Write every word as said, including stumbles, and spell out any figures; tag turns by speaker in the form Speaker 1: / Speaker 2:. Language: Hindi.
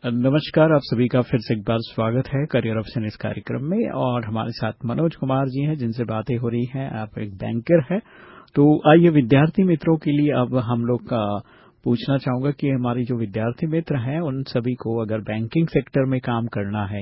Speaker 1: नमस्कार, आप सभी का फिर से एक बार स्वागत है करियर ऑप्शन इस कार्यक्रम में। और हमारे साथ मनोज कुमार जी हैं जिनसे बातें हो रही हैं। आप एक बैंकर हैं, तो आइए विद्यार्थी मित्रों के लिए अब हम लोग का पूछना चाहूंगा कि हमारी जो विद्यार्थी मित्र हैं उन सभी को अगर बैंकिंग सेक्टर में काम करना है